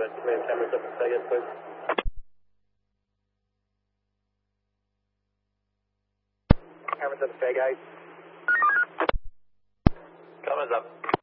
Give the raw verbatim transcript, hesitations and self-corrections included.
and command cameras up in Vegas, please. Cameras up in Vegas. Cameras up.